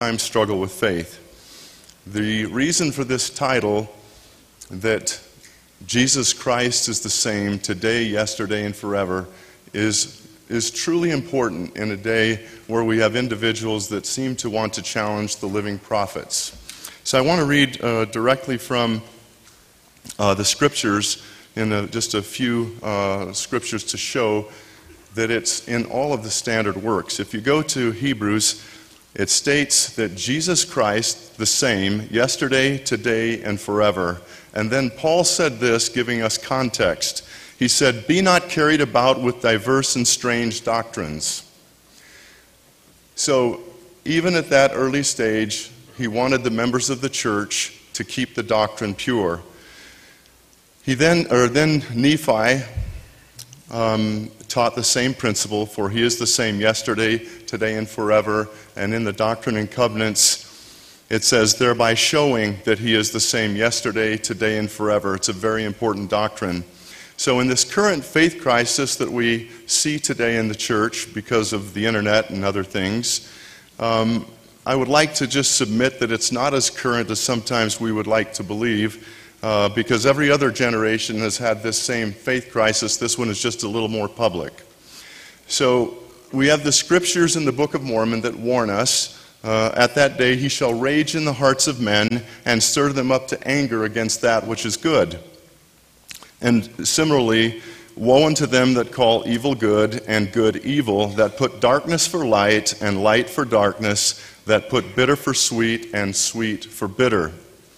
sometimes struggle with faith. The reason for this title, that Jesus Christ is the same today, yesterday, and forever, is truly important in a day where we have individuals that seem to want to challenge the living prophets. So I want to read directly from the scriptures, in just a few scriptures to show that it's in all of the standard works. If you go to Hebrews, it states that Jesus Christ, the same, yesterday, today, and forever. And then Paul said this, giving us context. He said, "Be not carried about with diverse and strange doctrines." So even at that early stage, he wanted the members of the church to keep the doctrine pure. Then Nephi taught the same principle, for he is the same yesterday, today, and forever. And in the Doctrine and Covenants, it says, thereby showing that he is the same yesterday, today, and forever. It's a very important doctrine. So in this current faith crisis that we see today in the church because of the internet and other things, I would like to just submit that it's not as current as sometimes we would like to believe, because every other generation has had this same faith crisis. This one is just a little more public. So we have the scriptures in the Book of Mormon that warn us, at that day he shall rage in the hearts of men and stir them up to anger against that which is good. And similarly, woe unto them that call evil good and good evil, that put darkness for light and light for darkness, that put bitter for sweet and sweet for bitter.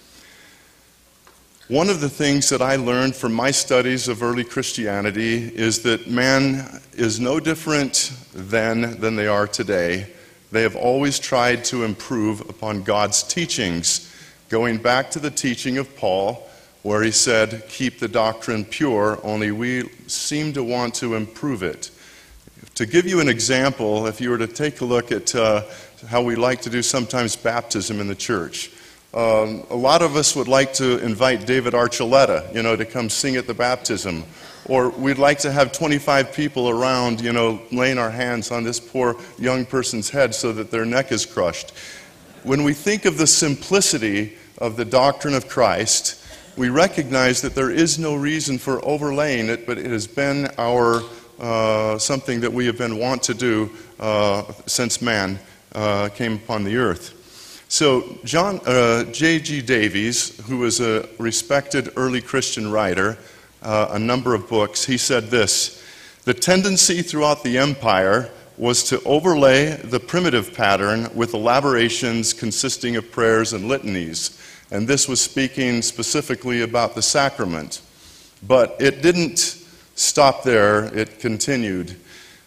One of the things that I learned from my studies of early Christianity is that man is no different then than they are today. They have always tried to improve upon God's teachings, going back to the teaching of Paul, where he said, keep the doctrine pure, only we seem to want to improve it. To give you an example, if you were to take a look at how we like to do sometimes baptism in the church, a lot of us would like to invite David Archuleta, to come sing at the baptism. Or we'd like to have 25 people around, laying our hands on this poor young person's head so that their neck is crushed. When we think of the simplicity of the doctrine of Christ, we recognize that there is no reason for overlaying it, but it has been our something that we have been wont to do since man came upon the earth. So J.G. Davies, who was a respected early Christian writer, a number of books, he said this: the tendency throughout the empire was to overlay the primitive pattern with elaborations consisting of prayers and litanies. And this was speaking specifically about the sacrament. But it didn't stop there, it continued.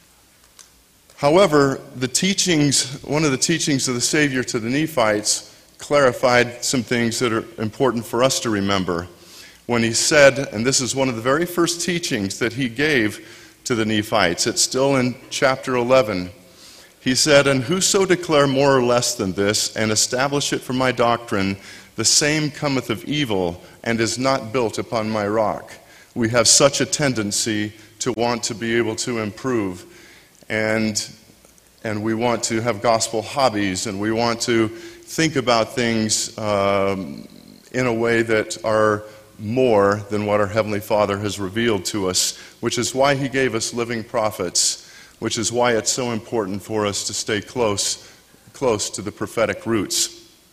However, one of the teachings of the Savior to the Nephites clarified some things that are important for us to remember. When he said, and this is one of the very first teachings that he gave to the Nephites, it's still in chapter 11. He said, and whoso declare more or less than this, and establish it for my doctrine, the same cometh of evil, and is not built upon my rock. We have such a tendency to want to be able to improve. And we want to have gospel hobbies, and we want to think about things in a way that are more than what our Heavenly Father has revealed to us, which is why He gave us living prophets, which is why it's so important for us to stay close to the prophetic roots.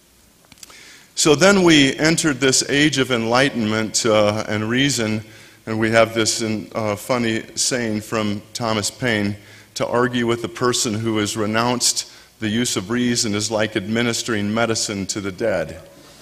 So then we entered this age of enlightenment and reason, and we have this funny saying from Thomas Paine: to argue with a person who has renounced the use of reason is like administering medicine to the dead.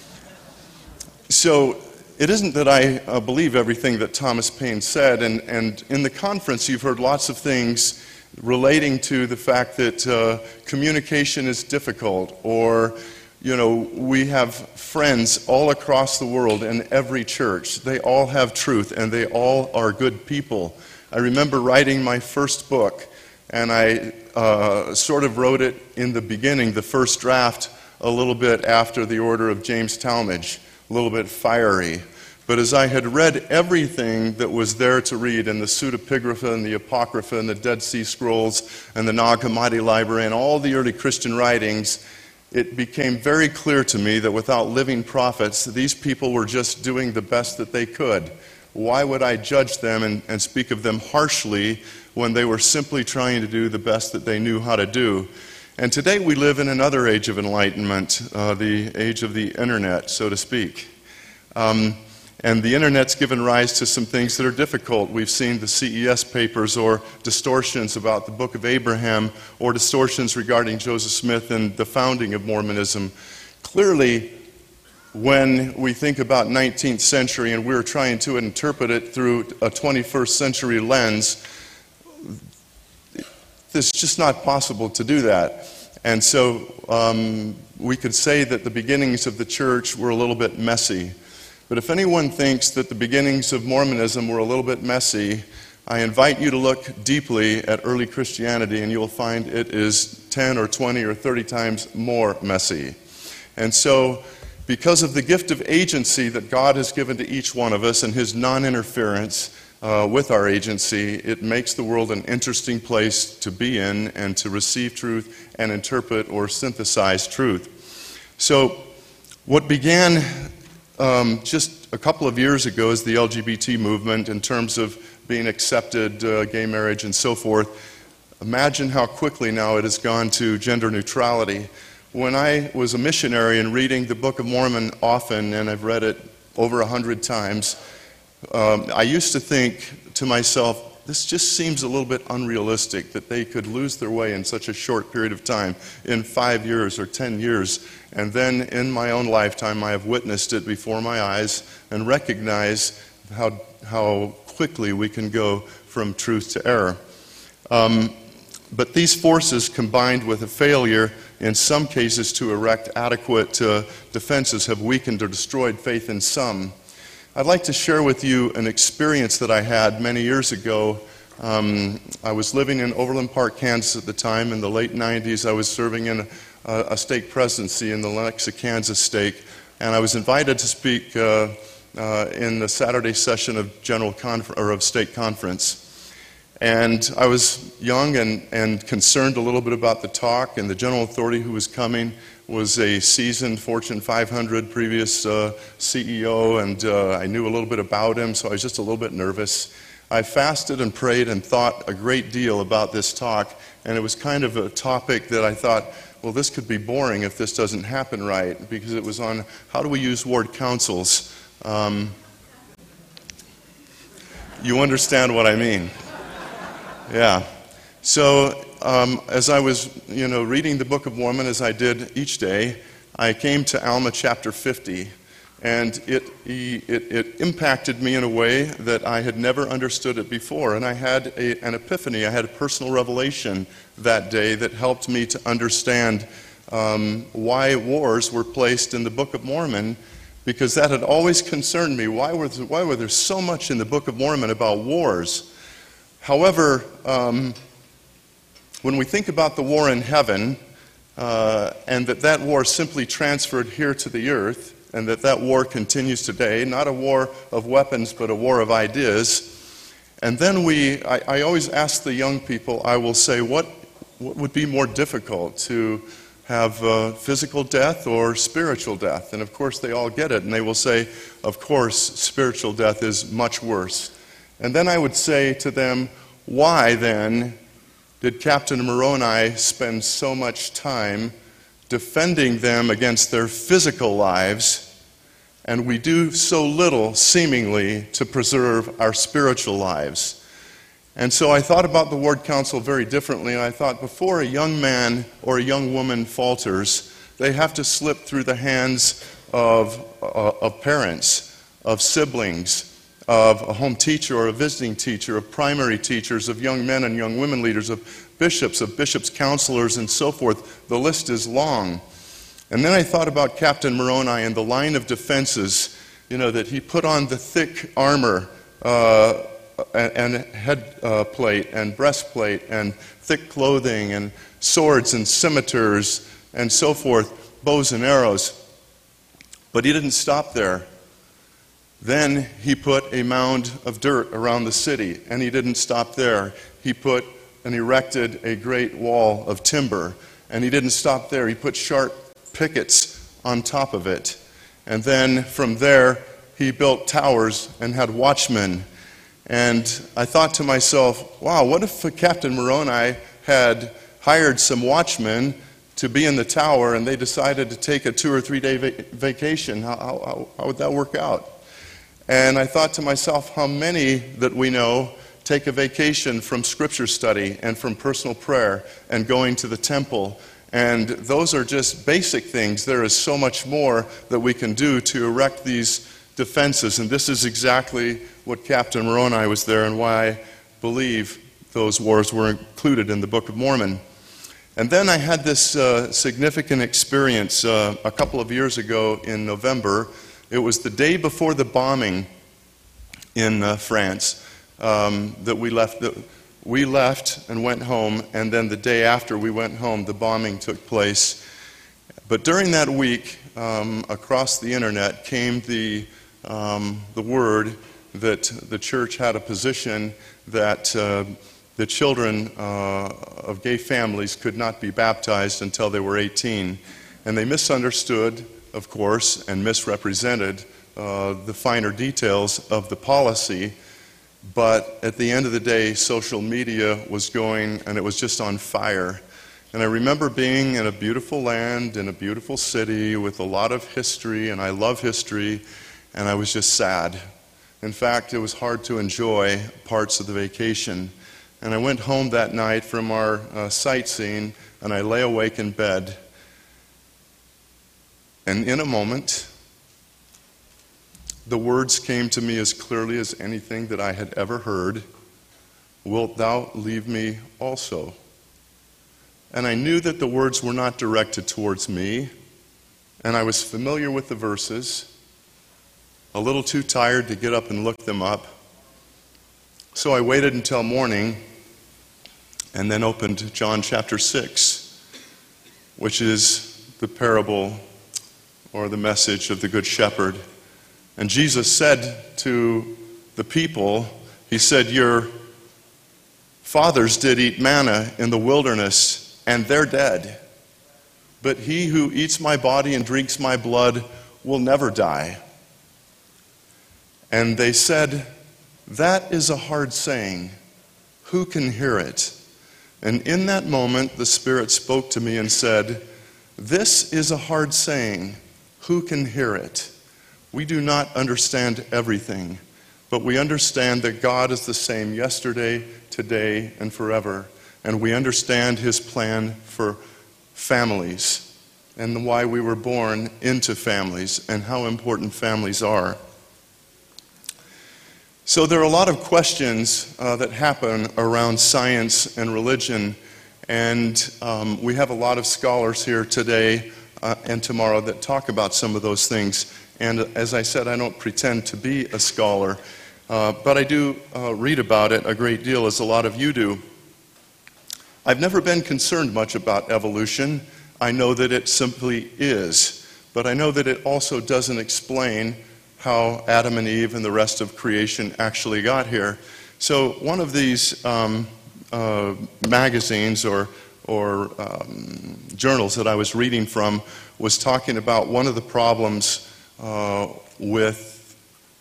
So it isn't that I believe everything that Thomas Paine said, and in the conference you've heard lots of things relating to the fact that communication is difficult, or we have friends all across the world in every church. They all have truth, and they all are good people. I remember writing my first book, and I sort of wrote it in the beginning, the first draft, a little bit after the order of James Talmage, a little bit fiery. But as I had read everything that was there to read in the Pseudepigrapha and the Apocrypha and the Dead Sea Scrolls and the Nag Hammadi Library and all the early Christian writings, it became very clear to me that without living prophets, these people were just doing the best that they could. Why would I judge them and speak of them harshly when they were simply trying to do the best that they knew how to do? And today we live in another age of enlightenment, the age of the internet, so to speak. And the internet's given rise to some things that are difficult. We've seen the CES papers or distortions about the Book of Abraham or distortions regarding Joseph Smith and the founding of Mormonism. Clearly, when we think about 19th century and we're trying to interpret it through a 21st century lens, it's just not possible to do that. And so we could say that the beginnings of the church were a little bit messy. But if anyone thinks that the beginnings of Mormonism were a little bit messy, I invite you to look deeply at early Christianity and you'll find it is 10 or 20 or 30 times more messy. And so, because of the gift of agency that God has given to each one of us and His non-interference with our agency, it makes the world an interesting place to be in and to receive truth and interpret or synthesize truth. So, what began just a couple of years ago is the LGBT movement in terms of being accepted, gay marriage and so forth. Imagine how quickly now it has gone to gender neutrality. When I was a missionary and reading the Book of Mormon often, and I've read it over 100 times, I used to think to myself, this just seems a little bit unrealistic that they could lose their way in such a short period of time, in 5 years or 10 years. And then in my own lifetime, I have witnessed it before my eyes and recognize how quickly we can go from truth to error. But these forces, combined with a failure in some cases to erect adequate defenses, have weakened or destroyed faith in some. I'd like to share with you an experience that I had many years ago. I was living in Overland Park, Kansas at the time. In the late 90s, I was serving in a stake presidency in the Lenexa, Kansas stake, and I was invited to speak in the Saturday session of stake conference. And I was young and concerned a little bit about the talk, and the general authority who was coming was a seasoned Fortune 500 previous CEO, and I knew a little bit about him, so I was just a little bit nervous. I fasted and prayed and thought a great deal about this talk, and it was kind of a topic that I thought, well, this could be boring if this doesn't happen right, because it was on how do we use ward councils. You understand what I mean. Yeah. So as I was, reading the Book of Mormon, as I did each day, I came to Alma chapter 50, and it impacted me in a way that I had never understood it before. And I had an epiphany. I had a personal revelation that day that helped me to understand why wars were placed in the Book of Mormon, because that had always concerned me. Why were there so much in the Book of Mormon about wars? However, when we think about the war in heaven, and that war simply transferred here to the earth, and that war continues today, not a war of weapons, but a war of ideas. And then I always ask the young people, I will say, what would be more difficult, to have physical death or spiritual death? And of course they all get it, and they will say, of course, spiritual death is much worse. And then I would say to them, why then did Captain Moroni spend so much time defending them against their physical lives, and we do so little, seemingly, to preserve our spiritual lives? And so I thought about the ward council very differently, and I thought, before a young man or a young woman falters, they have to slip through the hands of parents, of siblings, of a home teacher or a visiting teacher, of primary teachers, of young men and young women leaders, of bishops' counselors, and so forth. The list is long. And then I thought about Captain Moroni and the line of defenses, that he put on the thick armor and head plate and breastplate and thick clothing and swords and scimitars and so forth, bows and arrows. But he didn't stop there. Then he put a mound of dirt around the city, and he didn't stop there. He put and erected a great wall of timber, and he didn't stop there. He put sharp pickets on top of it. And then from there, he built towers and had watchmen. And I thought to myself, wow, what if Captain Moroni had hired some watchmen to be in the tower and they decided to take a 2 or 3 day vacation? How would that work out? And I thought to myself, how many that we know take a vacation from scripture study and from personal prayer and going to the temple? And those are just basic things. There is so much more that we can do to erect these defenses. And this is exactly what Captain Moroni was there and why I believe those wars were included in the Book of Mormon. And then I had this significant experience a couple of years ago in November. It was the day before the bombing in France that we left. We left and went home, and then the day after we went home, the bombing took place. But during that week, across the internet came the word that the church had a position that the children of gay families could not be baptized until they were 18. And they misunderstood, of course, and misrepresented the finer details of the policy. But at the end of the day, social media was going, and it was just on fire. And I remember being in a beautiful land, in a beautiful city with a lot of history, and I love history, and I was just sad. In fact, it was hard to enjoy parts of the vacation. And I went home that night from our sightseeing, and I lay awake in bed. And in a moment, the words came to me as clearly as anything that I had ever heard. Wilt thou leave me also? And I knew that the words were not directed towards me, and I was familiar with the verses, a little too tired to get up and look them up. So I waited until morning and then opened John chapter 6, which is the parable or the message of the Good Shepherd. And Jesus said to the people, he said, your fathers did eat manna in the wilderness, and they're dead. But he who eats my body and drinks my blood will never die. And they said, that is a hard saying. Who can hear it? And in that moment, the Spirit spoke to me and said, this is a hard saying. Who can hear it? We do not understand everything, but we understand that God is the same yesterday, today, and forever. And we understand his plan for families and why we were born into families and how important families are. So there are a lot of questions that happen around science and religion, and we have a lot of scholars here today and tomorrow that talk about some of those things. And as I said, I don't pretend to be a scholar, but I do read about it a great deal, as a lot of you do. I've never been concerned much about evolution. I know that it simply is, but I know that it also doesn't explain how Adam and Eve and the rest of creation actually got here. So one of these magazines or journals that I was reading from was talking about one of the problems with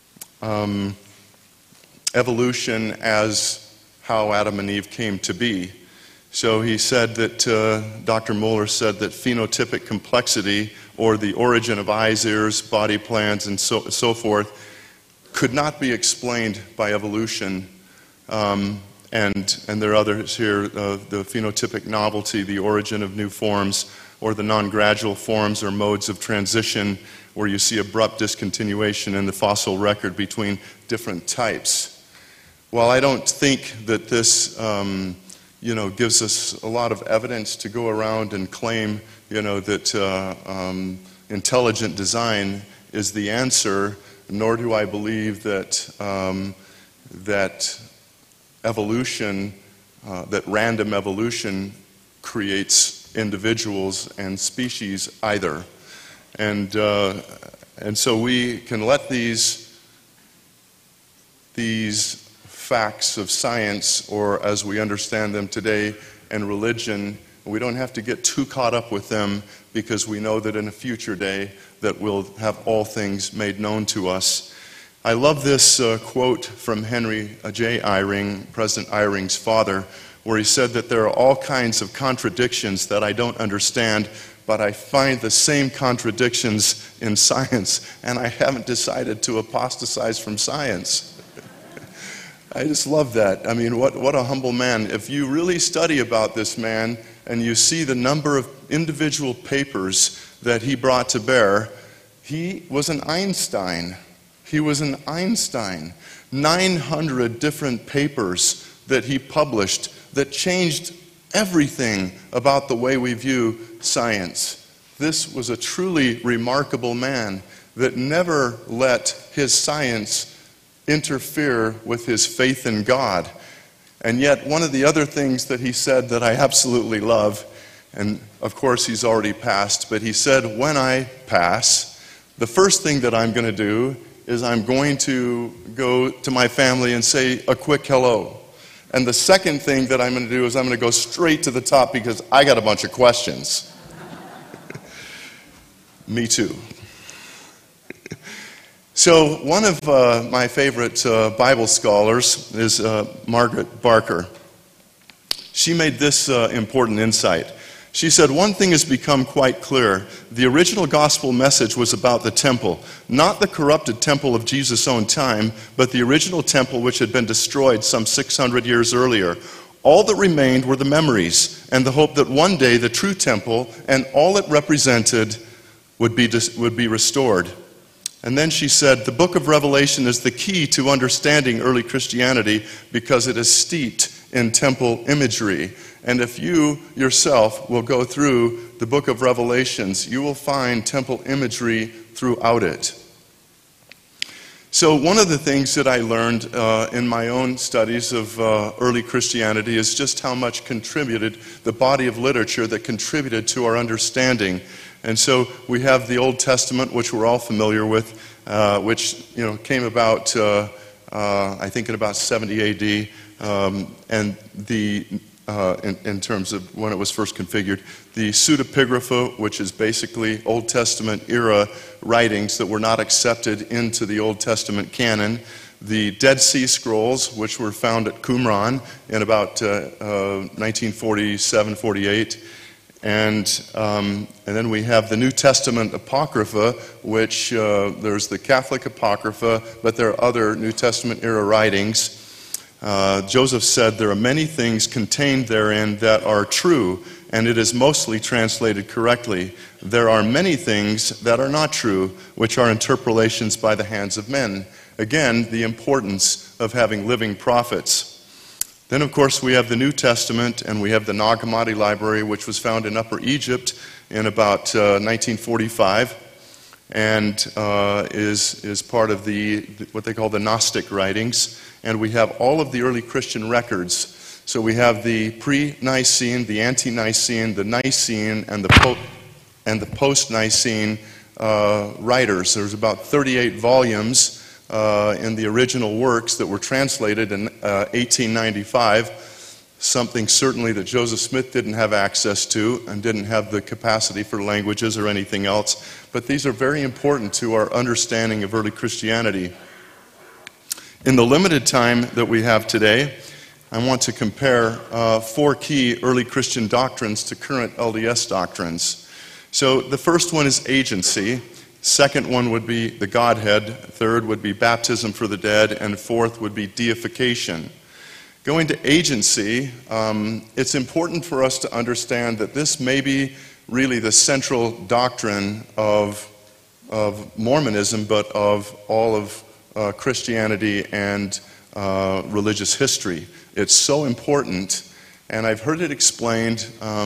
evolution as how Adam and Eve came to be. So he said that, Dr. Moeller said that phenotypic complexity, or the origin of eyes, ears, body plans, and so forth, could not be explained by evolution. And there are others here, the phenotypic novelty, the origin of new forms, or the non-gradual forms or modes of transition, where you see abrupt discontinuation in the fossil record between different types. While I don't think that this gives us a lot of evidence to go around and claim that intelligent design is the answer, nor do I believe that that evolution, that random evolution creates individuals and species either. And so we can let these facts of science, or as we understand them today, and religion, We don't have to get too caught up with them because we know that in a future day that we'll have all things made known to us. I love this quote from Henry J. Eyring, President Eyring's father, where he said that there are all kinds of contradictions that I don't understand, but I find the same contradictions in science, and I haven't decided to apostatize from science. I just love that. I mean, what a humble man. If you really study about this man and you see the number of individual papers that he brought to bear, he was an Einstein. He was an Einstein. 900 different papers that he published that changed everything about the way we view science. This was a truly remarkable man that never let his science interfere with his faith in God. And yet, one of the other things that he said that I absolutely love, and of course he's already passed, but he said, when I pass, the first thing that I'm going to do is I'm going to go to my family and say a quick hello. And the second thing that I'm going to do is I'm going to go straight to the top because I got a bunch of questions. Me too. So one of my favorite Bible scholars is Margaret Barker. She made this important insight. She said, one thing has become quite clear. The original gospel message was about the temple, not the corrupted temple of Jesus' own time, but the original temple which had been destroyed some 600 years earlier. All that remained were the memories and the hope that one day the true temple and all it represented would be restored. And then she said, the book of Revelation is the key to understanding early Christianity because it is steeped in temple imagery. And if you yourself will go through the book of Revelations, you will find temple imagery throughout it. So one of the things that I learned in my own studies of early Christianity is just how much contributed the body of literature that contributed to our understanding. And so we have the Old Testament, which we're all familiar with, which came about, I think, in about 70 A.D., and in terms of when it was first configured. The Pseudepigrapha, which is basically Old Testament era writings that were not accepted into the Old Testament canon. The Dead Sea Scrolls, which were found at Qumran in about 1947-48. And then we have the New Testament Apocrypha, which there's the Catholic Apocrypha, but there are other New Testament era writings. Joseph said, there are many things contained therein that are true, and it is mostly translated correctly. There are many things that are not true, which are interpolations by the hands of men. Again, the importance of having living prophets. Then, of course, we have the New Testament, and we have the Nag Hammadi Library, which was found in Upper Egypt in about 1945, and is part of what they call the Gnostic writings. And we have all of the early Christian records. So we have the pre-Nicene, the ante-Nicene, the Nicene, and the post-Nicene writers. There's about 38 volumes in the original works that were translated in 1895, something certainly that Joseph Smith didn't have access to and didn't have the capacity for languages or anything else. But these are very important to our understanding of early Christianity. In the limited time that we have today, I want to compare 4 key early Christian doctrines to current LDS doctrines. So the first one is agency. Second one would be the Godhead. Third would be baptism for the dead. And fourth would be deification. Going to agency, it's important for us to understand that this may be really the central doctrine of Mormonism, but of all of Christianity and religious history. It's so important, and I've heard it explained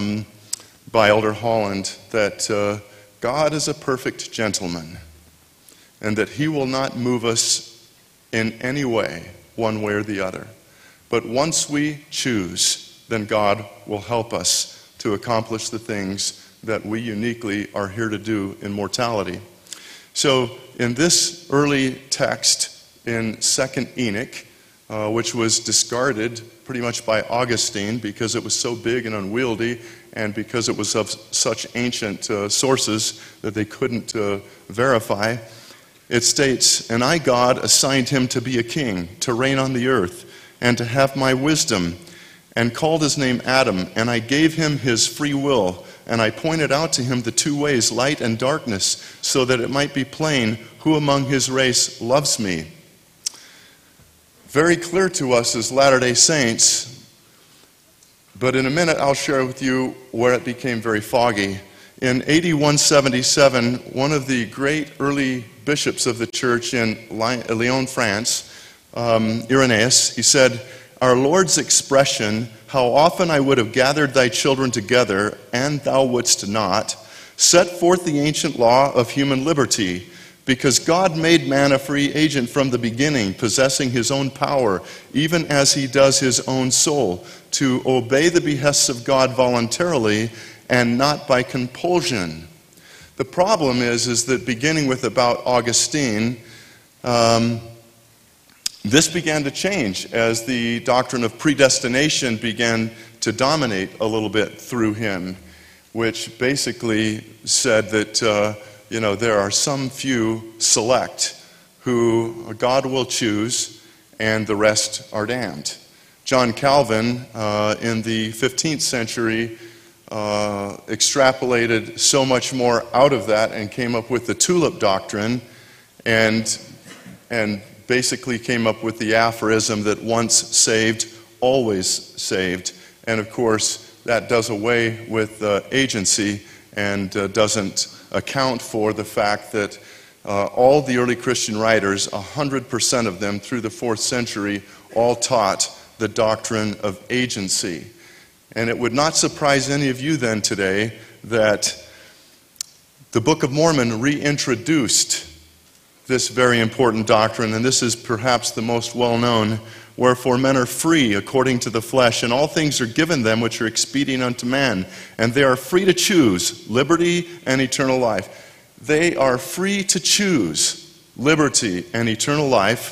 by Elder Holland that God is a perfect gentleman, and that he will not move us in any way, one way or the other. But once we choose, then God will help us to accomplish the things that we uniquely are here to do in mortality. So in this early text in 2nd Enoch, which was discarded pretty much by Augustine because it was so big and unwieldy and because it was of such ancient sources that they couldn't verify, it states, "And I, God, assigned him to be a king, to reign on the earth, and to have my wisdom, and called his name Adam, and I gave him his free will, and I pointed out to him the two ways, light and darkness, so that it might be plain who among his race loves me." Very clear to us as Latter-day Saints, but in a minute I'll share with you where it became very foggy. In AD 177, one of the great early bishops of the church in Lyon, France, Irenaeus, he said, "Our Lord's expression, 'How often I would have gathered thy children together, and thou wouldst not,' set forth the ancient law of human liberty, because God made man a free agent from the beginning, possessing his own power, even as he does his own soul, to obey the behests of God voluntarily and not by compulsion." The problem is that beginning with about Augustine, this began to change as the doctrine of predestination began to dominate a little bit through him, which basically said that there are some few select who God will choose and the rest are damned. John Calvin in the 15th century extrapolated so much more out of that and came up with the tulip doctrine and basically came up with the aphorism that once saved, always saved. And of course, that does away with agency and doesn't account for the fact that all the early Christian writers, 100% of them through the 4th century, all taught the doctrine of agency. And it would not surprise any of you then today that the Book of Mormon reintroduced this very important doctrine, and this is perhaps the most well-known. "Wherefore men are free according to the flesh, and all things are given them which are expedient unto man, and they are free to choose liberty and eternal life." They are free to choose liberty and eternal life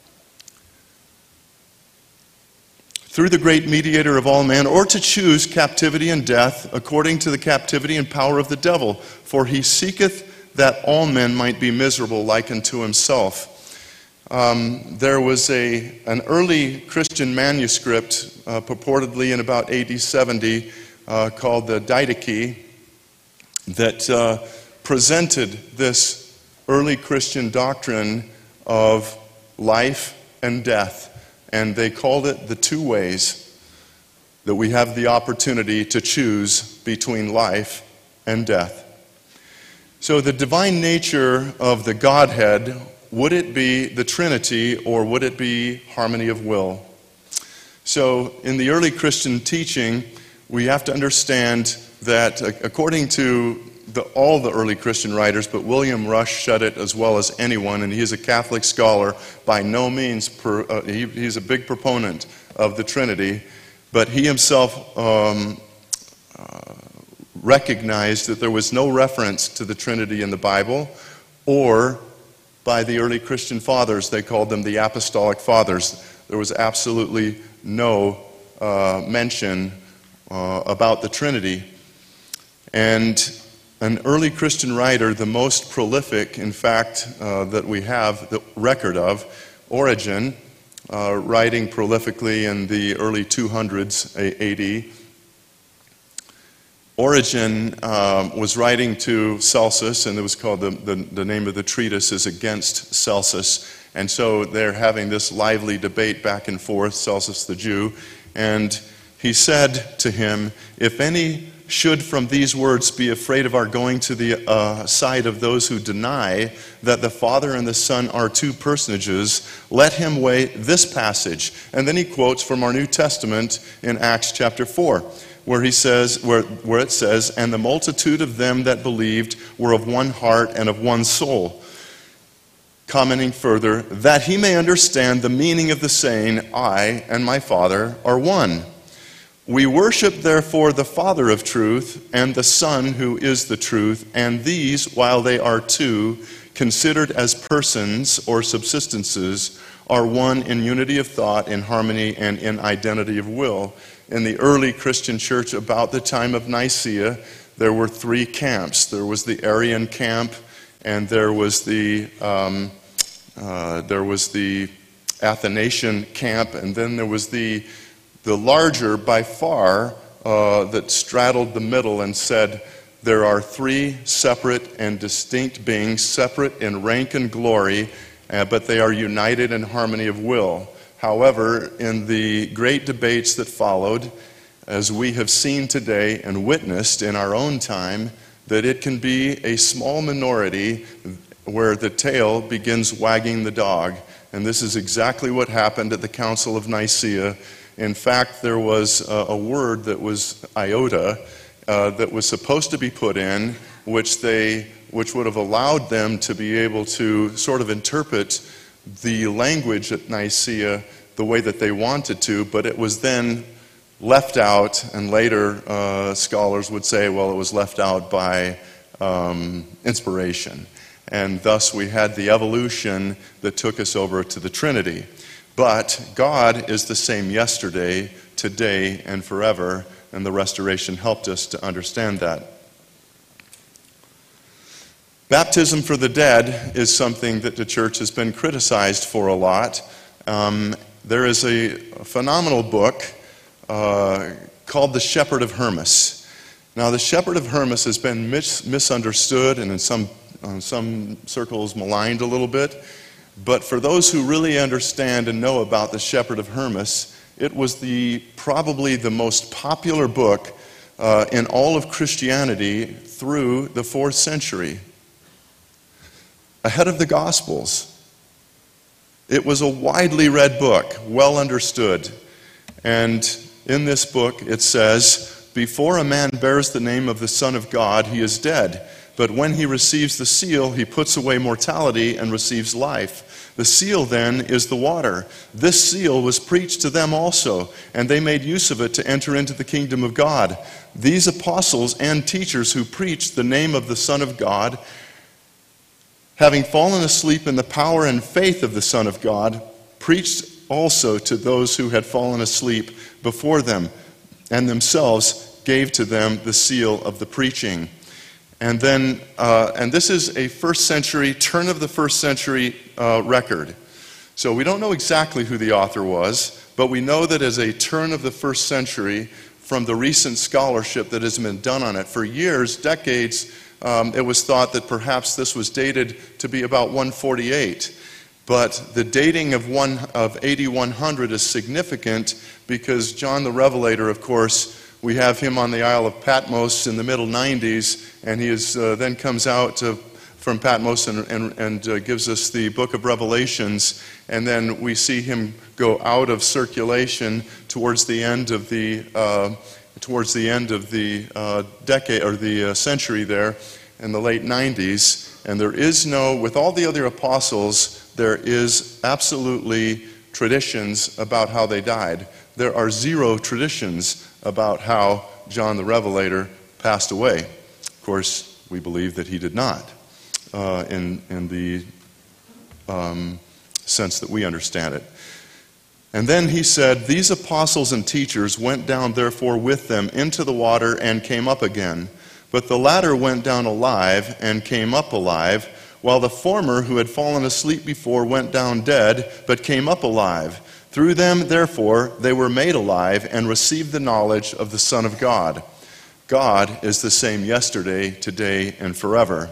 through the great mediator of all men, or to choose captivity and death according to the captivity and power of the devil. For he seeketh that all men might be miserable like unto himself. There was an early Christian manuscript, purportedly in about AD 70, called the Didache, that presented this early Christian doctrine of life and death. And they called it the two ways that we have the opportunity to choose between life and death. So the divine nature of the Godhead, would it be the Trinity or would it be harmony of will? So in the early Christian teaching, we have to understand that according to all the early Christian writers, but William Rush said it as well as anyone, and he is a Catholic scholar, by no means, he's a big proponent of the Trinity, but he himself recognized that there was no reference to the Trinity in the Bible, or by the early Christian fathers. They called them the Apostolic Fathers. There was absolutely no mention about the Trinity. And an early Christian writer, the most prolific, in fact, that we have the record of, Origen, writing prolifically in the early 200s AD. Origen was writing to Celsus, and it was called, the name of the treatise is Against Celsus. And so they're having this lively debate back and forth, Celsus the Jew. And he said to him, "If any should from these words be afraid of our going to the side of those who deny that the Father and the Son are two personages, let him weigh this passage." And then he quotes from our New Testament in Acts chapter 4, where he says, where it says, "And the multitude of them that believed were of one heart and of one soul." Commenting further, "that he may understand the meaning of the saying, I and my Father are one. We worship therefore the Father of truth and the Son who is the truth, and these, while they are two, considered as persons or subsistences, are one in unity of thought, in harmony, and in identity of will." in the early Christian church about the time of Nicaea, there were three camps. There was the Arian camp, and there was the Athanasian camp, and then there was the larger, by far, that straddled the middle and said, there are three separate and distinct beings, separate in rank and glory, but they are united in harmony of will. However, in the great debates that followed, as we have seen today and witnessed in our own time, that it can be a small minority where the tail begins wagging the dog. And this is exactly what happened at the Council of Nicaea. In fact, there was a word that was iota that was supposed to be put in, which would have allowed them to be able to sort of interpret the language at Nicaea the way that they wanted to, but it was then left out, and later scholars would say, well, it was left out by inspiration. And thus we had the evolution that took us over to the Trinity. But God is the same yesterday, today, and forever, and the restoration helped us to understand that. Baptism for the dead is something that the church has been criticized for a lot. There is a phenomenal book called The Shepherd of Hermas. Now, The Shepherd of Hermas has been misunderstood and in some circles maligned a little bit. But for those who really understand and know about The Shepherd of Hermas, it was probably the most popular book in all of Christianity through the 4th century. Ahead of the Gospels. It was a widely read book, well understood. And in this book it says, before a man bears the name of the Son of God, he is dead. But when he receives the seal, he puts away mortality and receives life. The seal, then, is the water. This seal was preached to them also, and they made use of it to enter into the kingdom of God. These apostles and teachers who preached the name of the Son of God, having fallen asleep in the power and faith of the Son of God, preached also to those who had fallen asleep before them, and themselves gave to them the seal of the preaching. And then, and this is a turn of the first century record. So we don't know exactly who the author was, but we know that as a turn of the first century, from the recent scholarship that has been done on it for years, decades, it was thought that perhaps this was dated to be about 148. But the dating of AD 100 is significant because John the Revelator, of course, we have him on the Isle of Patmos in the middle 90s, and he then comes out from Patmos and gives us the book of Revelations, and then we see him go out of circulation towards the end of the decade or the century there in the late 90s. And there is with all the other apostles, there is absolutely traditions about how they died. There are 0 traditions about how John the Revelator passed away. Of course, we believe that he did not, in the sense that we understand it. And then he said, these apostles and teachers went down therefore with them into the water and came up again. But the latter went down alive and came up alive, while the former, who had fallen asleep before, went down dead, but came up alive. Through them, therefore, they were made alive and received the knowledge of the Son of God. God is the same yesterday, today, and forever.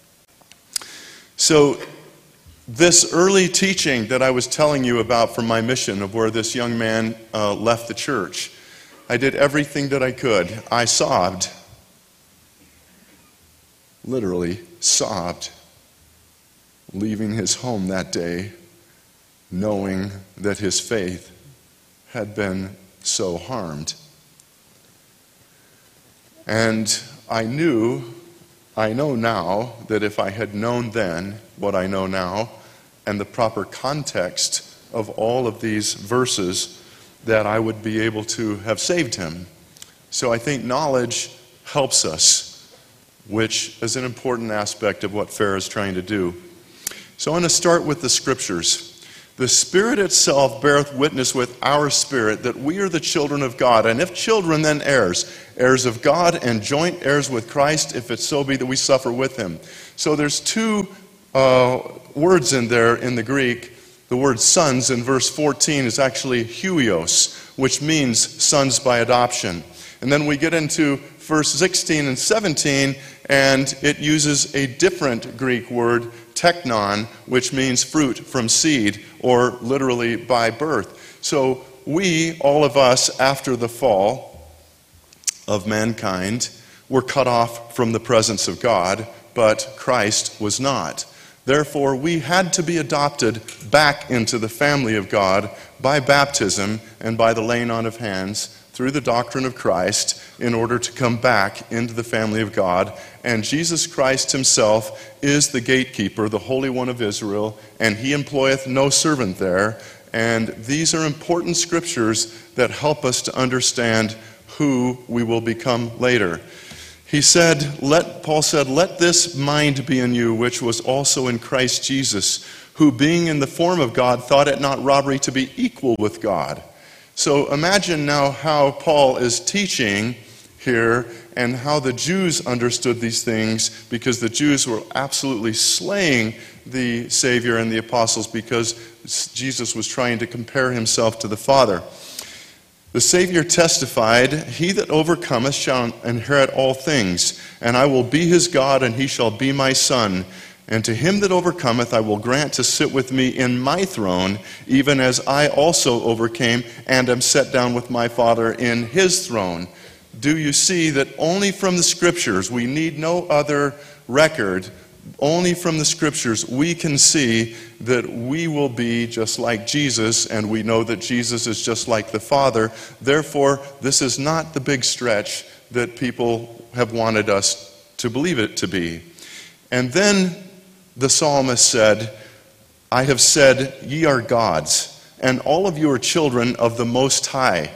So, this early teaching that I was telling you about from my mission of where this young man left the church, I did everything that I could. I sobbed. Literally sobbed, leaving his home that day, knowing that his faith had been so harmed. And I know now that if I had known then what I know now, and the proper context of all of these verses, that I would be able to have saved him. So I think knowledge helps us, which is an important aspect of what Farah is trying to do. So I want to start with the scriptures. The Spirit itself beareth witness with our spirit that we are the children of God. And if children, then heirs, heirs of God and joint heirs with Christ, if it so be that we suffer with him. So there's two words in there in the Greek. The word sons in verse 14 is actually huios, which means sons by adoption. And then we get into verse 16 and 17, and it uses a different Greek word, teknon, which means fruit from seed, or literally by birth. So we, all of us, after the fall of mankind, were cut off from the presence of God, but Christ was not. Therefore, we had to be adopted back into the family of God by baptism and by the laying on of hands through the doctrine of Christ in order to come back into the family of God. And Jesus Christ himself is the gatekeeper, the Holy One of Israel, and he employeth no servant there. And these are important scriptures that help us to understand who we will become later. Paul said, let this mind be in you, which was also in Christ Jesus, who being in the form of God, thought it not robbery to be equal with God. So imagine now how Paul is teaching here and how the Jews understood these things, because the Jews were absolutely slaying the Savior and the apostles because Jesus was trying to compare himself to the Father. The Savior testified, he that overcometh shall inherit all things, and I will be his God, and he shall be my son. And to him that overcometh I will grant to sit with me in my throne, even as I also overcame and am set down with my Father in his throne. Do you see that only from the Scriptures, we need no other record, only from the Scriptures we can see that we will be just like Jesus, and we know that Jesus is just like the Father. Therefore, this is not the big stretch that people have wanted us to believe it to be. And then the psalmist said, I have said, ye are gods, and all of you are children of the Most High.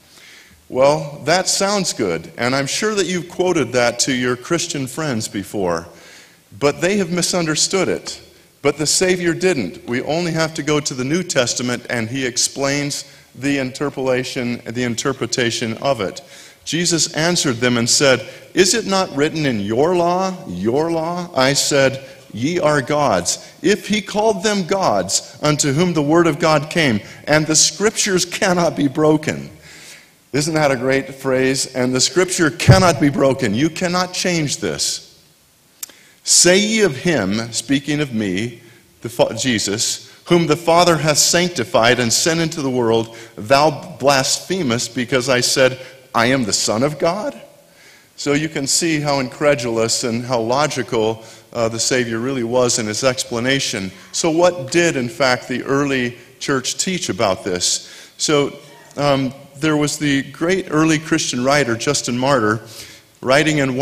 Well, that sounds good, and I'm sure that you've quoted that to your Christian friends before, but they have misunderstood it. But the Savior didn't. We only have to go to the New Testament, and he explains the interpolation, the interpretation of it. Jesus answered them and said, is it not written in your law? I said, ye are gods. If he called them gods, unto whom the word of God came, and the Scriptures cannot be broken. Isn't that a great phrase? And the Scripture cannot be broken. You cannot change this. Say ye of him, speaking of me, Jesus, whom the Father hath sanctified and sent into the world, thou blasphemest, because I said, I am the Son of God? So you can see how incredulous and how logical the Savior really was in his explanation. So what did, in fact, the early church teach about this? So there was the great early Christian writer, Justin Martyr, writing in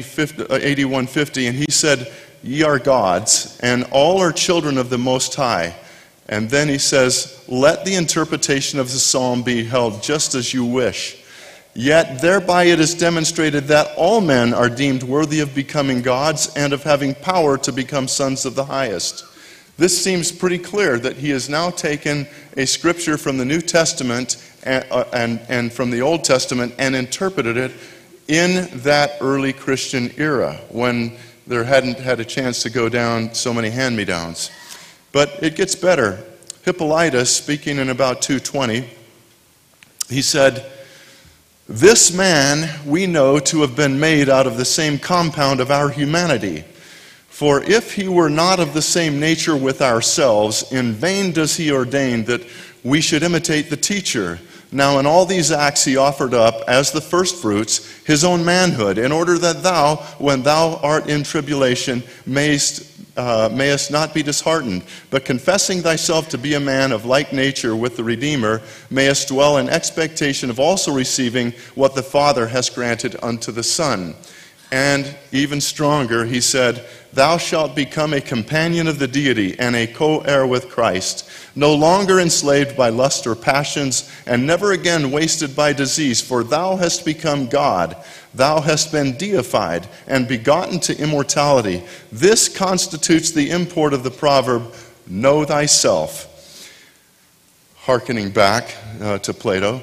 150, and he said, ye are gods, and all are children of the Most High. And then he says, let the interpretation of the psalm be held just as you wish. Yet thereby it is demonstrated that all men are deemed worthy of becoming gods and of having power to become sons of the highest. This seems pretty clear that he has now taken a scripture from the New Testament and from the Old Testament and interpreted it in that early Christian era when there hadn't had a chance to go down so many hand-me-downs. But it gets better. Hippolytus, speaking in about 220, he said, this man we know to have been made out of the same compound of our humanity. For if he were not of the same nature with ourselves, in vain does he ordain that we should imitate the teacher. Now in all these acts he offered up, as the firstfruits, his own manhood, in order that thou, when thou art in tribulation, mayest not be disheartened, but confessing thyself to be a man of like nature with the Redeemer, mayest dwell in expectation of also receiving what the Father has granted unto the Son. And even stronger, he said, thou shalt become a companion of the deity and a co-heir with Christ, no longer enslaved by lust or passions, and never again wasted by disease, for thou hast become God. Thou hast been deified and begotten to immortality. This constitutes the import of the proverb, know thyself. hearkening back to Plato,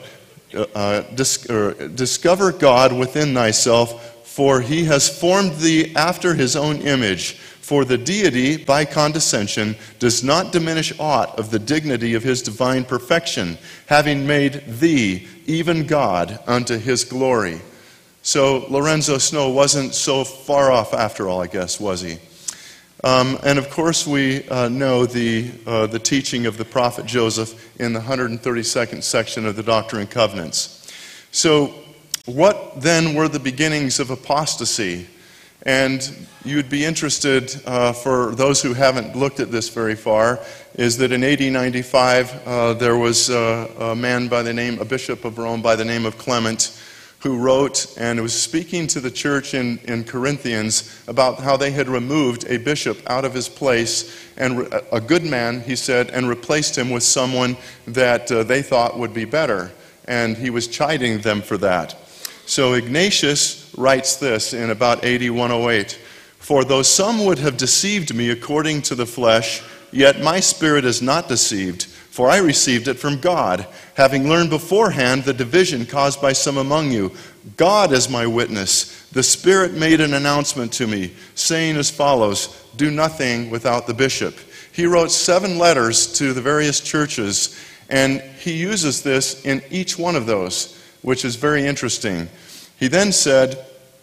discover God within thyself, for he has formed thee after his own image. For the deity, by condescension, does not diminish aught of the dignity of his divine perfection, having made thee, even God, unto his glory. So Lorenzo Snow wasn't so far off after all, I guess, was he? And of course we know the teaching of the prophet Joseph in the 132nd section of the Doctrine and Covenants. So what then were the beginnings of apostasy? And you'd be interested, for those who haven't looked at this very far, is that in AD 95 there was a man by the name, a bishop of Rome by the name of Clement, who wrote and was speaking to the church in Corinthians about how they had removed a bishop out of his place, and a good man, he said, and replaced him with someone that they thought would be better. And he was chiding them for that. So Ignatius writes this in about AD 108, "For though some would have deceived me according to the flesh, yet my spirit is not deceived, for I received it from God, having learned beforehand the division caused by some among you. God is my witness. The Spirit made an announcement to me, saying as follows, do nothing without the bishop." He wrote 7 letters to the various churches, and he uses this in each one of those, which is very interesting. He then said,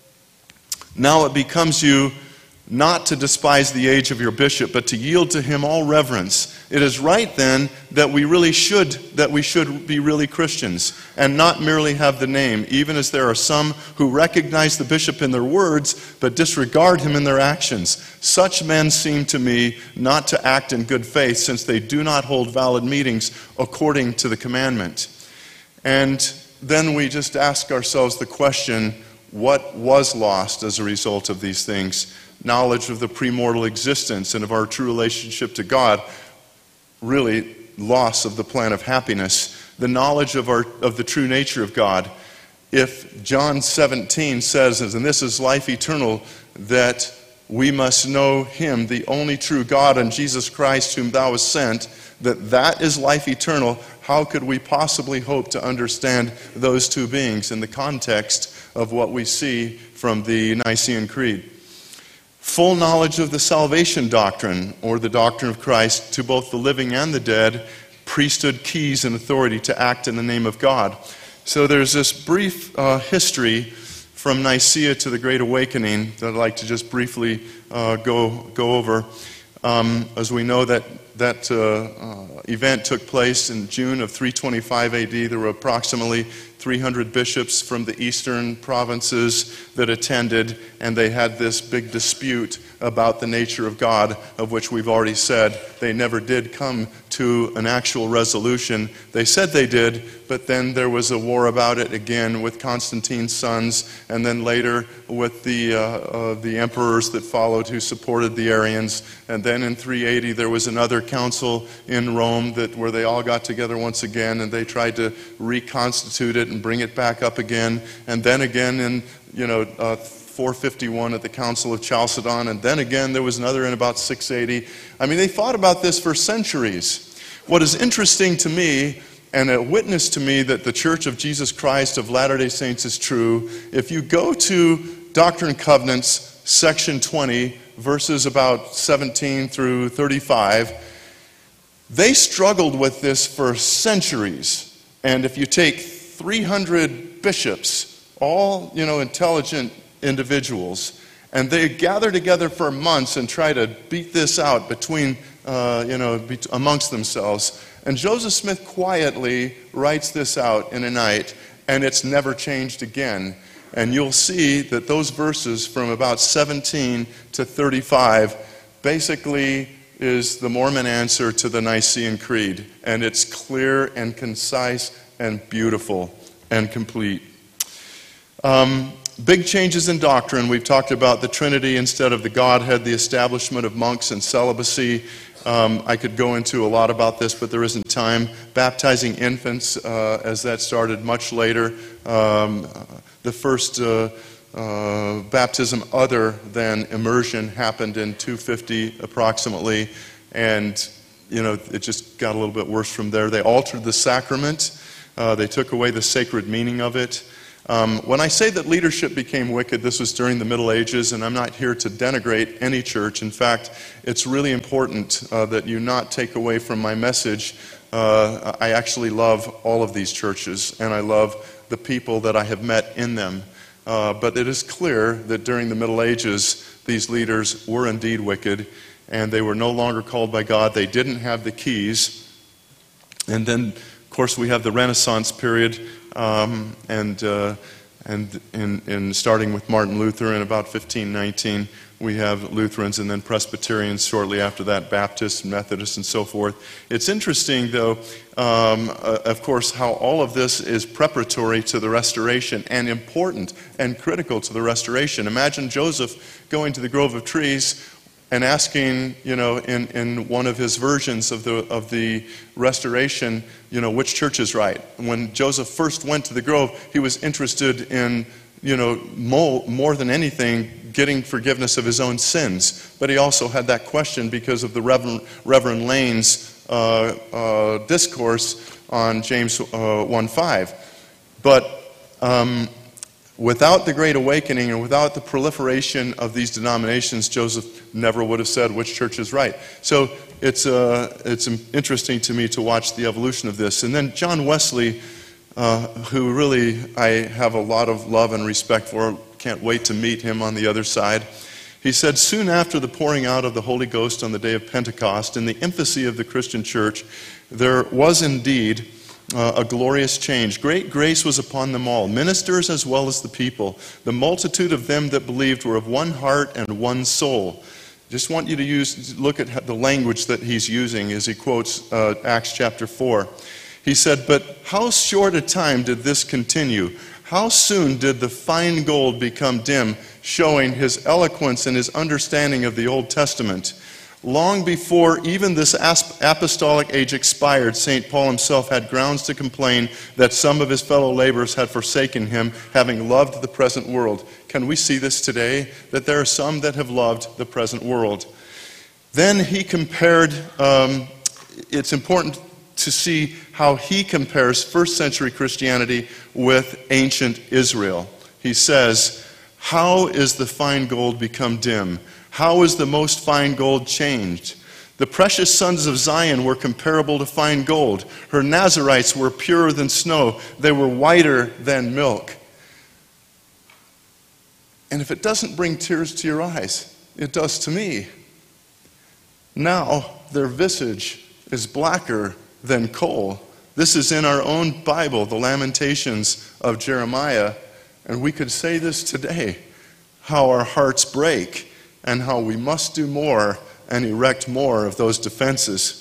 "Now it becomes you not to despise the age of your bishop, but to yield to him all reverence. It is right then that we should be really Christians, and not merely have the name, even as there are some who recognize the bishop in their words, but disregard him in their actions. Such men seem to me not to act in good faith, since they do not hold valid meetings according to the commandment." And then we just ask ourselves the question, what was lost as a result of these things? Knowledge of the premortal existence and of our true relationship to God, really loss of the plan of happiness, the knowledge of the true nature of God. If John 17 says, and this is life eternal, that we must know him, the only true God, and Jesus Christ whom thou hast sent, that is life eternal, how could we possibly hope to understand those two beings in the context of what we see from the Nicene Creed? Full knowledge of the salvation doctrine, or the doctrine of Christ, to both the living and the dead, priesthood, keys, and authority to act in the name of God. So there's this brief history from Nicaea to the Great Awakening that I'd like to just briefly go over. As we know that event took place in June of 325 AD. There were approximately 300 bishops from the eastern provinces that attended, and they had this big dispute about the nature of God, of which we've already said they never did come to an actual resolution. They said they did, but then there was a war about it again with Constantine's sons, and then later with the emperors that followed who supported the Arians. And then in 380 there was another council in Rome where they all got together once again, and they tried to reconstitute it and bring it back up again. And then again in 451 at the Council of Chalcedon, and then again there was another in about 680. I mean, they fought about this for centuries. What is interesting to me, and a witness to me that the Church of Jesus Christ of Latter-day Saints is true, if you go to Doctrine and Covenants, section 20, verses about 17 through 35, they struggled with this for centuries. And if you take 300 bishops, all intelligent individuals, and they gather together for months and try to beat this out amongst themselves. And Joseph Smith quietly writes this out in a night, and it's never changed again. And you'll see that those verses from about 17 to 35 basically is the Mormon answer to the Nicene Creed. And it's clear and concise and beautiful and complete. Big changes in doctrine. We've talked about the Trinity instead of the Godhead, the establishment of monks and celibacy. I could go into a lot about this, but there isn't time. Baptizing infants, as that started much later. The first baptism other than immersion happened in 250 approximately. And it just got a little bit worse from there. They altered the sacrament. They took away the sacred meaning of it. When I say that leadership became wicked, this was during the Middle Ages, and I'm not here to denigrate any church. In fact, it's really important that you not take away from my message. I actually love all of these churches, and I love the people that I have met in them. But it is clear that during the Middle Ages, these leaders were indeed wicked, and they were no longer called by God. They didn't have the keys. And then, of course, we have the Renaissance period, and starting with Martin Luther in about 1519, we have Lutherans and then Presbyterians shortly after that, Baptists, Methodists, and so forth. It's interesting, though, of course, how all of this is preparatory to the Restoration and important and critical to the Restoration. Imagine Joseph going to the Grove of Trees and asking, in one of his versions of the Restoration, which church is right. When Joseph first went to the Grove, he was interested in, more than anything, getting forgiveness of his own sins. But he also had that question because of the Reverend Lane's discourse on James 1:5. But without the Great Awakening and without the proliferation of these denominations, Joseph never would have said which church is right. So it's interesting to me to watch the evolution of this. And then John Wesley, who really I have a lot of love and respect for, can't wait to meet him on the other side. He said, soon after the pouring out of the Holy Ghost on the day of Pentecost, in the infancy of the Christian church, there was indeed a glorious change. Great grace was upon them all, ministers as well as the people. The multitude of them that believed were of one heart and one soul. Just want you to look at the language that he's using as he quotes Acts chapter 4. He said, but how short a time did this continue? How soon did the fine gold become dim, showing his eloquence and his understanding of the Old Testament? Long before even this apostolic age expired, St. Paul himself had grounds to complain that some of his fellow laborers had forsaken him, having loved the present world. Can we see this today? That there are some that have loved the present world. Then he compared, it's important to see how he compares first century Christianity with ancient Israel. He says, how is the fine gold become dim? How is the most fine gold changed? The precious sons of Zion were comparable to fine gold. Her Nazarites were purer than snow. They were whiter than milk. And if it doesn't bring tears to your eyes, it does to me. Now their visage is blacker than coal. This is in our own Bible, the Lamentations of Jeremiah. And we could say this today, how our hearts break and how we must do more and erect more of those defenses.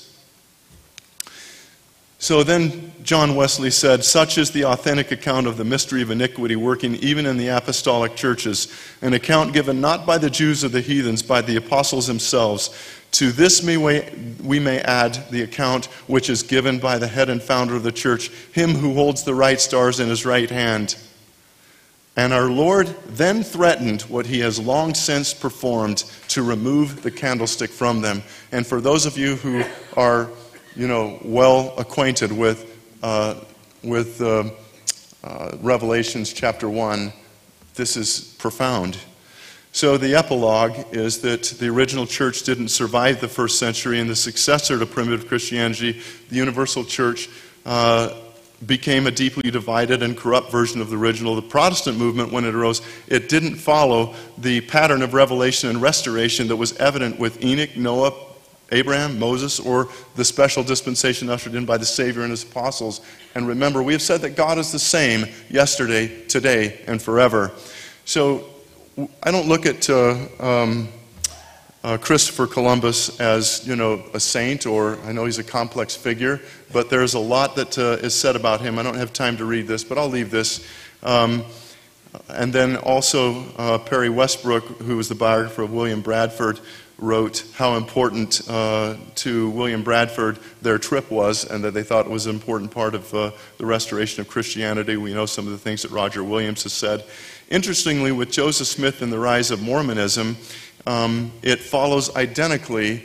So then John Wesley said, such is the authentic account of the mystery of iniquity working even in the apostolic churches, an account given not by the Jews or the heathens, by the apostles themselves. To this we may add the account which is given by the head and founder of the church, him who holds the right stars in his right hand. And our Lord then threatened what he has long since performed, to remove the candlestick from them. And for those of you who are well acquainted with Revelations chapter 1, this is profound. So the epilogue is that the original church didn't survive the first century, and the successor to primitive Christianity, the universal church, became a deeply divided and corrupt version of the original. The Protestant movement, when it arose, it didn't follow the pattern of revelation and restoration that was evident with Enoch, Noah, Abraham, Moses, or the special dispensation ushered in by the Savior and his apostles. And remember, we have said that God is the same yesterday, today, and forever. So I don't look at Christopher Columbus as, a saint, or I know he's a complex figure, but there's a lot that is said about him. I don't have time to read this, but I'll leave this. And then also Perry Westbrook, who was the biographer of William Bradford, wrote how important to William Bradford their trip was, and that they thought it was an important part of the restoration of Christianity. We know some of the things that Roger Williams has said. Interestingly, with Joseph Smith and the rise of Mormonism, it follows identically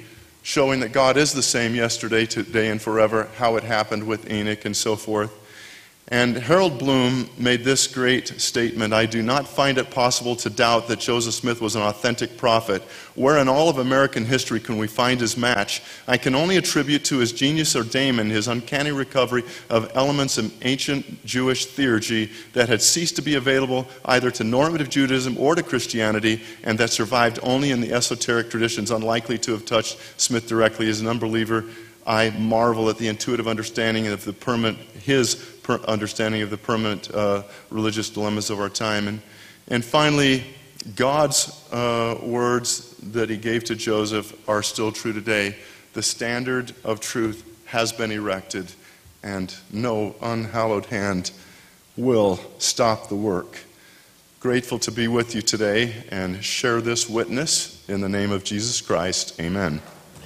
showing that God is the same yesterday, today, and forever, how it happened with Enoch and so forth. And Harold Bloom made this great statement: "I do not find it possible to doubt that Joseph Smith was an authentic prophet. Where in all of American history can we find his match? I can only attribute to his genius or daemon his uncanny recovery of elements of ancient Jewish theurgy that had ceased to be available either to normative Judaism or to Christianity, and that survived only in the esoteric traditions unlikely to have touched Smith directly. As an unbeliever, I marvel at the intuitive understanding of understanding of the permanent religious dilemmas of our time." And finally, God's words that he gave to Joseph are still true today. The standard of truth has been erected, and no unhallowed hand will stop the work. Grateful to be with you today and share this witness in the name of Jesus Christ. Amen.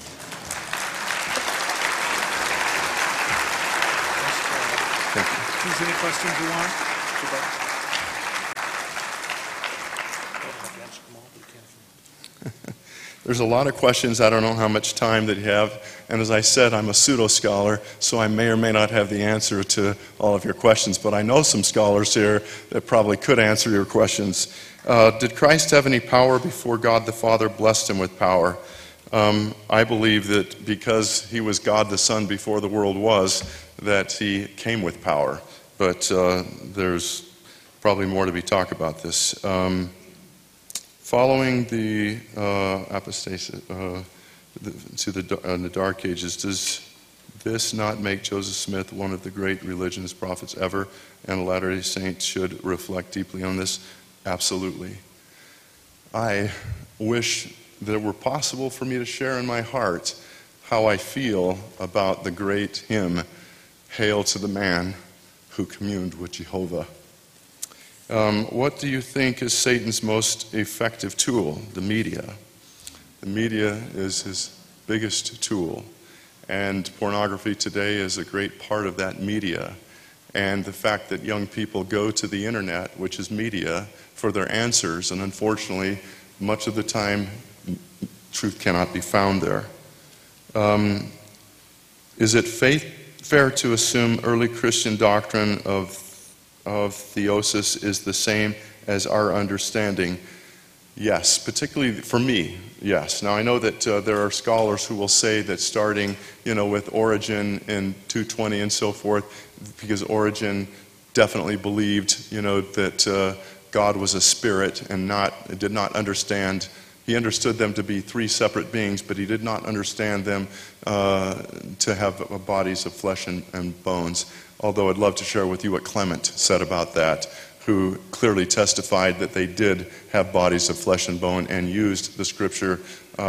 Any questions you want? There's a lot of questions. I don't know how much time that you have. And as I said, I'm a pseudo-scholar, so I may or may not have the answer to all of your questions. But I know some scholars here that probably could answer your questions. Did Christ have any power before God the Father blessed him with power? I believe that because he was God the Son before the world was, that he came with power. But there's probably more to be talked about this. Following the apostasy to the Dark Ages, does this not make Joseph Smith one of the great religionist prophets ever, and Latter-day Saints should reflect deeply on this? Absolutely. I wish that it were possible for me to share in my heart how I feel about the great hymn, "Hail to the Man who communed with Jehovah." What do you think is Satan's most effective tool? The media. The media is his biggest tool. And pornography today is a great part of that media. And the fact that young people go to the internet, which is media, for their answers, and unfortunately, much of the time, truth cannot be found there. Is it fair to assume early Christian doctrine of theosis is the same as our understanding? Yes, particularly for me, yes. Now I know that there are scholars who will say that starting, with Origen in 220 and so forth, because Origen definitely believed, that God was a spirit and did not understand. He understood them to be three separate beings, but he did not understand them to have bodies of flesh and bones. Although I'd love to share with you what Clement said about that, who clearly testified that they did have bodies of flesh and bone and used the scriptures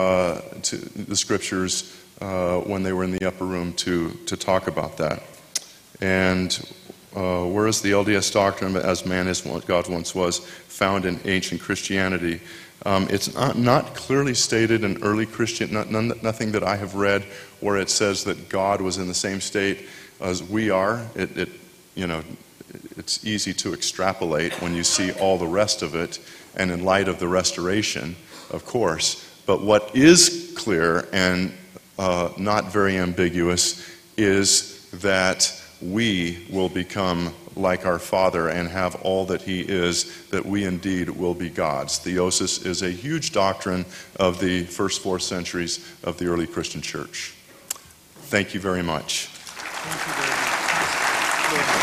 when they were in the upper room to talk about that. And where is the LDS doctrine as man is what God once was found in ancient Christianity? It's not clearly stated in early Christian, nothing that I have read where it says that God was in the same state as we are. It's easy to extrapolate when you see all the rest of it, and in light of the restoration, of course. But what is clear and not very ambiguous is that we will become like our Father and have all that he is, that we indeed will be gods. Theosis is a huge doctrine of the first 4 centuries of the early Christian church. Thank you very much. Thank you very much.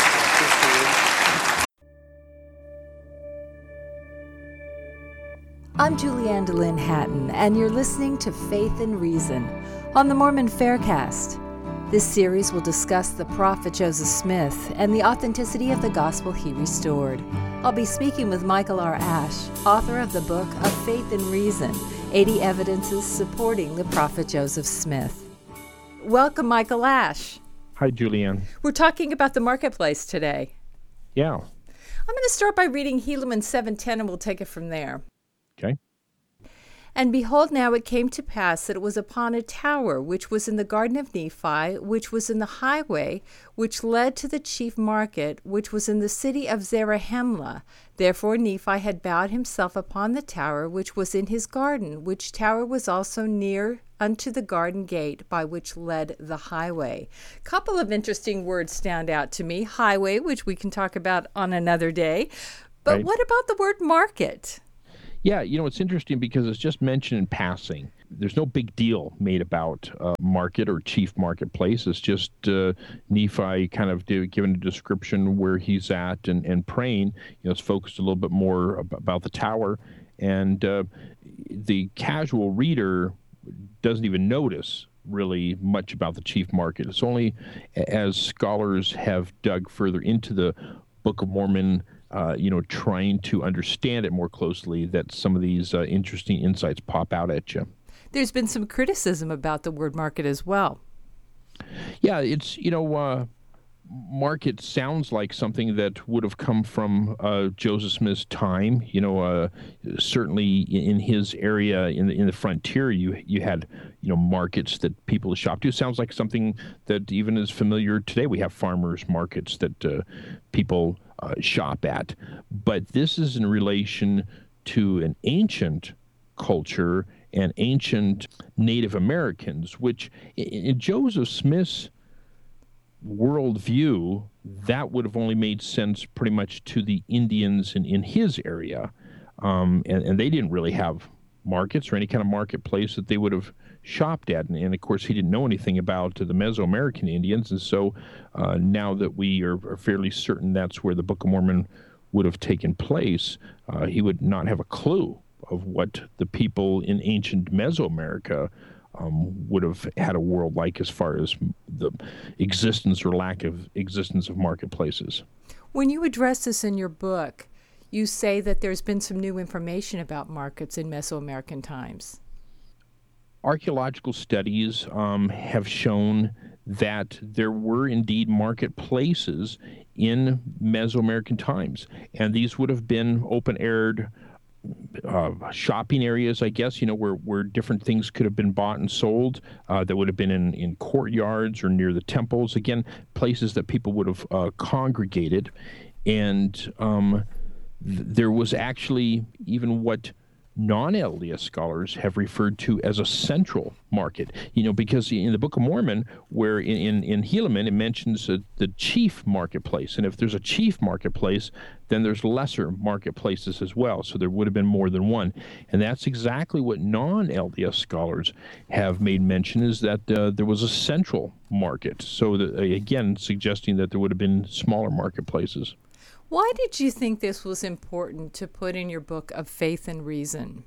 I'm Julianne DeLynn Hatton, and you're listening to Faith and Reason on the Mormon Faircast. This series will discuss the prophet Joseph Smith and the authenticity of the gospel he restored. I'll be speaking with Michael R. Ash, author of the book of Faith and Reason, 80 Evidences Supporting the Prophet Joseph Smith. Welcome, Michael Ash. Hi, Julianne. We're talking about the marketplace today. Yeah. I'm going to start by reading Helaman 7:10, and we'll take it from there. Okay. And behold, now it came to pass that it was upon a tower which was in the garden of Nephi, which was in the highway which led to the chief market, which was in the city of Zarahemla. Therefore Nephi had bowed himself upon the tower which was in his garden, which tower was also near unto the garden gate by which led the highway. Couple of interesting words stand out to me. Highway, which we can talk about on another day. But Right. what about the word market? Yeah, it's interesting because it's just mentioned in passing. There's no big deal made about market or chief marketplace. It's just Nephi kind of giving a description where he's at and praying. It's focused a little bit more about the tower. And the casual reader doesn't even notice really much about the chief market. It's only as scholars have dug further into the Book of Mormon, trying to understand it more closely, that some of these interesting insights pop out at you. There's been some criticism about the word market as well. Yeah, it's, market sounds like something that would have come from Joseph Smith's time. Certainly in his area, in the frontier, you had markets that people shop to. Sounds like something that even is familiar today. We have farmers markets that people shop at. But this is in relation to an ancient culture and ancient Native Americans, which in Joseph Smith's worldview, that would have only made sense pretty much to the Indians in his area. And they didn't really have markets or any kind of marketplace that they would have shopped at. And of course, he didn't know anything about the Mesoamerican Indians. And so now that we are fairly certain that's where the Book of Mormon would have taken place, he would not have a clue of what the people in ancient Mesoamerica would have had a world like as far as the existence or lack of existence of marketplaces. When you address this in your book, you say that there's been some new information about markets in Mesoamerican times. Archaeological studies have shown that there were indeed marketplaces in Mesoamerican times, and these would have been open-aired shopping areas, I guess, where different things could have been bought and sold, that would have been in courtyards or near the temples. Again, places that people would have congregated. And there was actually even what non-LDS scholars have referred to as a central market, because in the Book of Mormon, where in Helaman, it mentions the chief marketplace. And if there's a chief marketplace, then there's lesser marketplaces as well. So there would have been more than one. And that's exactly what non-LDS scholars have made mention, is that there was a central market. So again, suggesting that there would have been smaller marketplaces. Why did you think this was important to put in your book of Faith and Reason?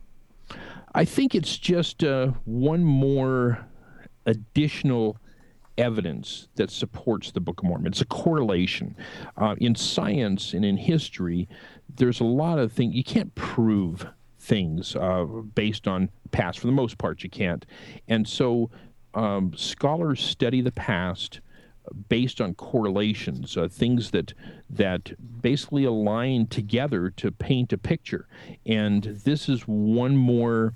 I think it's just one more additional evidence that supports the Book of Mormon. It's a correlation. In science and in history, there's a lot of things. You can't prove things based on past. For the most part, you can't. And so scholars study the past based on correlations, things that basically align together to paint a picture. And this is one more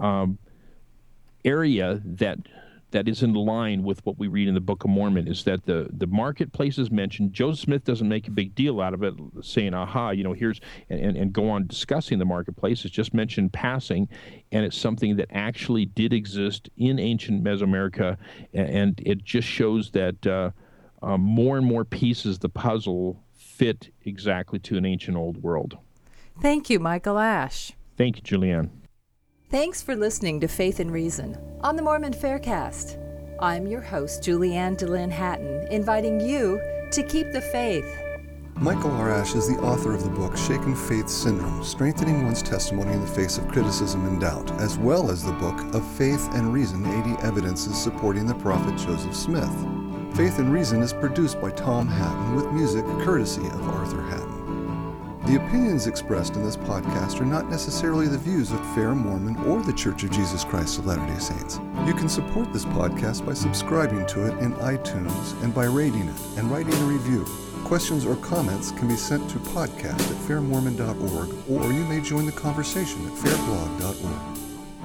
area that is in line with what we read in the Book of Mormon, is that the marketplace is mentioned. Joseph Smith doesn't make a big deal out of it, saying, here's, and go on discussing the marketplace. It's just mentioned passing, and it's something that actually did exist in ancient Mesoamerica, and it just shows that more and more pieces of the puzzle fit exactly to an ancient old world. Thank you, Michael Ash. Thank you, Julianne. Thanks for listening to Faith and Reason on the Mormon Faircast. I'm your host, Julianne DeLynn Hatton, inviting you to keep the faith. Michael R. Ash is the author of the book Shaken Faith Syndrome, Strengthening One's Testimony in the Face of Criticism and Doubt, as well as the book of Faith and Reason, 80 Evidences Supporting the Prophet Joseph Smith. Faith and Reason is produced by Tom Hatton with music courtesy of Arthur Hatton. The opinions expressed in this podcast are not necessarily the views of Fair Mormon or the Church of Jesus Christ of Latter-day Saints. You can support this podcast by subscribing to it in iTunes and by rating it and writing a review. Questions or comments can be sent to podcast@fairmormon.org, or you may join the conversation at fairblog.org.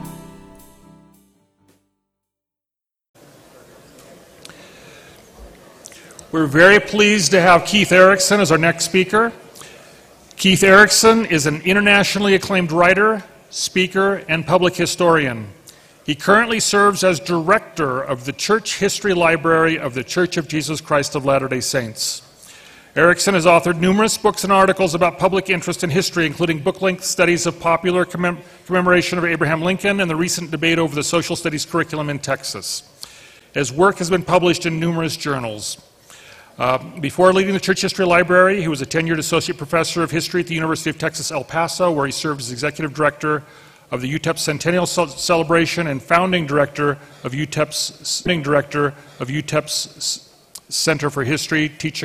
We're very pleased to have Keith Erickson as our next speaker. Keith Erickson is an internationally acclaimed writer, speaker, and public historian. He currently serves as director of the Church History Library of the Church of Jesus Christ of Latter-day Saints. Erickson has authored numerous books and articles about public interest in history, including book-length studies of popular commemoration of Abraham Lincoln and the recent debate over the social studies curriculum in Texas. His work has been published in numerous journals. Before leading the Church History Library, he was a tenured associate professor of history at the University of Texas, El Paso, where he served as executive director of the UTEP Centennial Celebration and founding director of UTEP's Center for History, Teaching